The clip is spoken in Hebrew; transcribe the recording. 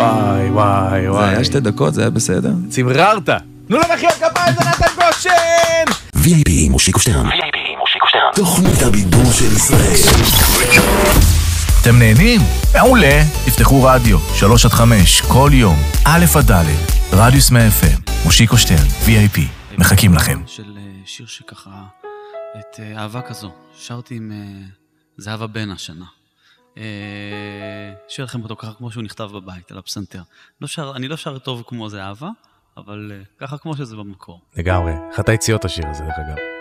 וואי, וואי, זה וואי. היה 2 דקות, זה היה בסדר? צמררת. תנו למחיאות כפיים, זה נתן גושן! VIP מושיקו שטרן. תוכנית הבידור של ישראל. אתם נהנים? מעולה. תפתחו רדיו, 3-5, כל יום, א' עד ד', רדיוס 100 FM, מושיקו שטרן, VIP. מחכים לכם. של שיר שככה, את אהבה כזו, שרתי עם זהבה בן השנה. שיר לכם אותו ככה כמו שהוא נכתב בבית, על הפסנתר. אני לא שר טוב כמו זה אהבה, אבל ככה כמו שזה במקור. לגמרי. אחת היציאות השיר הזה, דרך אגב.